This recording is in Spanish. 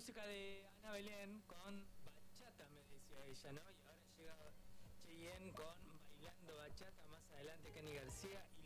música de Ana Belén con bachata, me decía ella, ¿no? Y ahora llega Cheyenne con Bailando Bachata, más adelante Kenny García